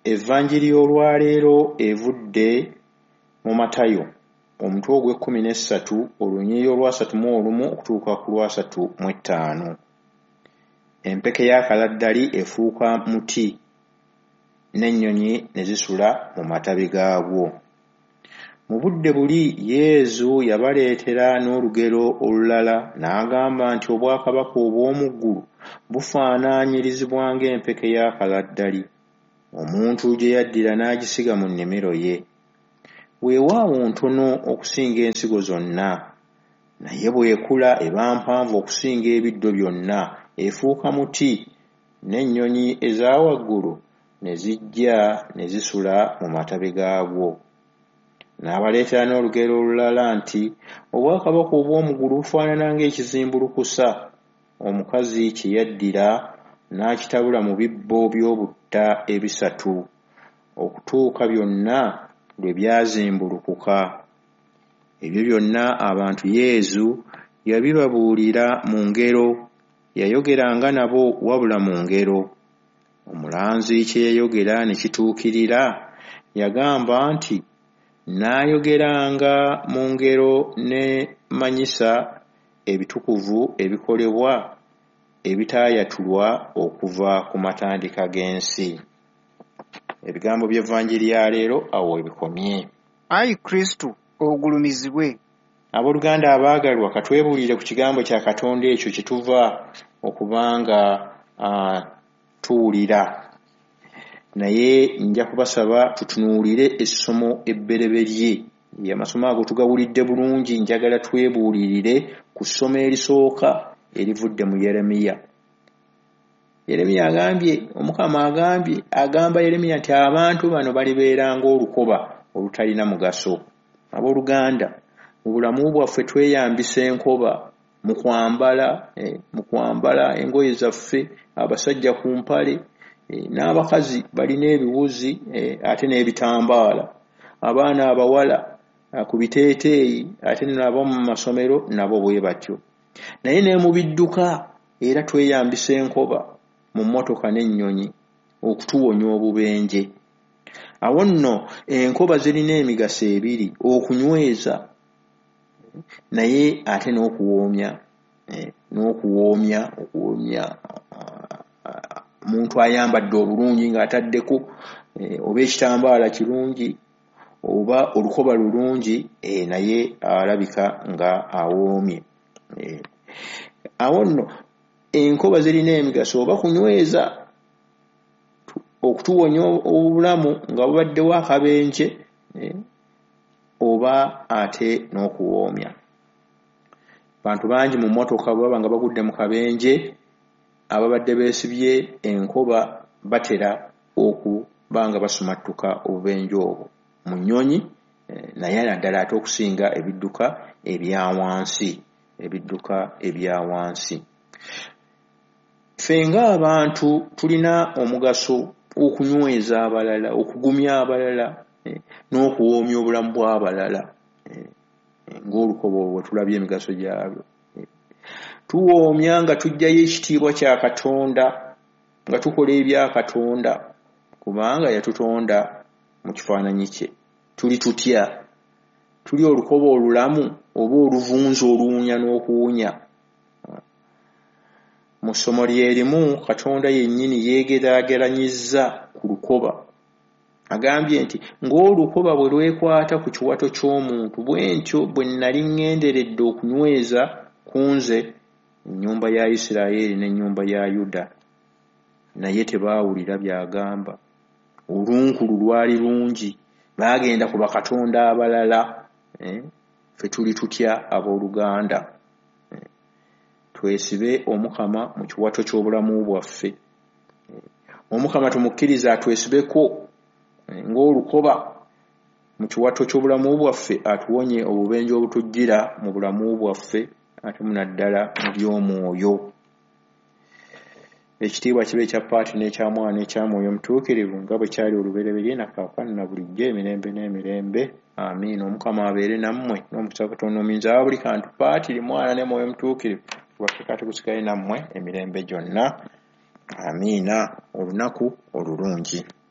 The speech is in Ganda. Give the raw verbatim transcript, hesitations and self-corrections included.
Evanjiri olwaleero evudde mu Matayo omutwe ogw'ekkumi n'essatu olunyiriri olwasatu mu olumu okutuuka ku lwasatu mu ettaano. Empeke y'akaladdali efuuka muti n'ennyonyi ne zisula mu matabi gaagwo. Mu budde buli Yesu yabaleetera n'olugero olulala n'agamba nti obwakabaka obw'omu ggulu bufaanaanyirizibwa ng'empeke y'akaladdali omuntu gye yaddira n'agisiga mu nnimiro ye. Weewaawo ntono okusinga ensigo zonna, naye bw'ekula eba mpanvu okusinga ebiddo byonna, efuuka muti, n'ennyonyi eza waggulu ne zijja ne zisula mu matabi gaagwo. N'abaleetera n'olugero olulala nti obwakabaka obw'omu ggulu bufaanana ng'ekizimbulukusa omukazi kye yaddira n'akitabula mu bibbo by'obutta ebisatu okutuuka byonna lwe byazimbulukuka. Ebyo byonna abantu Yesu yabibabuulira mu ngero, yayogeranga nabo wabula mu ngero. Omulanzi kye yayogera ne kituukirira, yagamba nti n'ayogeranga mu ngero ne manyisa ebitukuvu ebikolebwa ebitaayatulwa okuva ku matandika g'ensi. Ebigambo by'Evvanjiri ya leero awo ebikomye. Ayi Kristo ogulumizibwe. Abooluganda abaagalwa, katwebuulire ku kigambo kya Katonda ekyo kye tuva okubanga uh, tuwulira. Naye nja kubasaba tutunuulire essomo ebbereberye. Amasomo ago tugawulidde bulungi, njagala twebuulirire ku ssomo erisooka erivudde mu Yeremiya. Yeremiya agambye, Omukama agambye, agamba Yeremiya nti abantu bano balibeera ng'olukoba olutalina mugaso. Abooluganda, mu bulamu bwaffe tweyambisa enkoba mu kwambala, eh, mu kwambala engoye zaffe, abasajja ku mpale, eh, n'abakazi balina ebiwuzi eh, ate n'ebitambaala. Abaana abawala uh, ku biteeteeyi ate nabo mu masomero nabo bwe batyo. Naye ne mu bidduka era tweyambisa enkoba mu mmotoka n'ennyonyi okutuwonya obubenje. Awo nno enkoba zirina emigaso ebiri, okunyweza naye ate n'okuwoomya. Eh, n'okuwoomya okuwoomya omuntu uh, uh, ayambadde obulungi ng'ataddeko eh, oba ekitambaala kirungi oba olukoba lulungi eh, naye alabika nga awoomye. Eh, awo nno enkoba zirina emigaso, oba kunyweza okutuwonya obulamu nga bubaddewo akabenje eh, oba ate n'okuwoomya. Bantu bangi mu mmotoka baba nga bagudde mu kabenje, ababadde beesibye enkoba batera okuba nga basumattuka obubenje obwo mu nnyonyi eh, naye naddala ate okusinga ebidduka ebya wansi, ebidduka ebya wansi. Ffe ng'abantu tulina omugaso okunyweza abalala, okugumya abalala eh, n'okuwoomya obulamu bw'abalala eh, ng'olukoba olwo tulabye emigaso gyabyo. Eh, tuwoomya nga tuggyayo ekitiibwa kya Katonda, nga tukola ebya Katonda kubanga yatutonda mu kifaananyi kye. Tuli tutya? Tuli olukoba olulamu oba oluvunzi oluwunya n'okuwunya? Mu ssomo lyerimu Katonda yennyini yeegeraageranyizza ku lukoba. Agambye nti ng'olukoba bwe lwekwata ku kiwato ky'omuntu, bwe ntyo bwe nnali ŋŋenderedde okunyweza ku nze ennyumba ya Isirayiri n'ennyumba ya Yuda. Naye tebaawulira by'agamba. Olunkulu lwali lungi, baagenda ku bakatonda abalala. Eh? Ffe tuli tutya abooluganda? Eh? Twesibe Omukama mu kiwato ky'obulamu bwaffe. Eh? Omukama tumukkiriza atwesibeko eh, ng'olukoba mu kiwato ky'obulamu bwaffe, atuwonye obubenje obutujjira mu bulamu bwaffe ate munaddala mu by'omwoyo. Ekitiibwa kibe ekya Paati n'ekya Mwana n'ekya Mwoyo Omutuukirivu nga bwe kyali olubereberye na kaakano na bulijjo emirembe n'emirembe. Amiina. Omukama abeere nammwe n'omukisa Katonda omuyinza wa buli kantu, Paatiri, Mwana ne Mwoyo Omutuukirivu kubaffe kati kusigale nammwe emirembe gyonna. Amiina. Olunaku olulungi.